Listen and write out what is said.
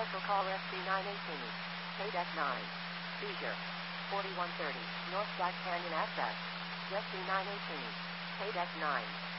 Local caller SC918. KDEC 9. Seizure. 4130. North Black Canyon at best. SC918. KDEC 9.